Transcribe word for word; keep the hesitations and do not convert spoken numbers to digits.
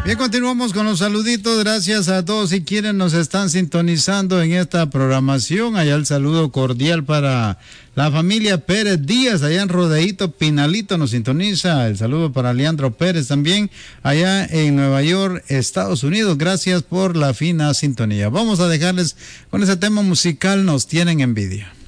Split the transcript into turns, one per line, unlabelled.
Bien, continuamos con los saluditos. Gracias a todos y quienes nos están sintonizando en esta programación. Allá el saludo cordial para la familia Pérez Díaz, allá en Rodeíto, Pinalito nos sintoniza. El saludo para Leandro Pérez también, allá en Nueva York, Estados Unidos. Gracias por la fina sintonía. Vamos a dejarles con ese tema musical, Nos Tienen Envidia.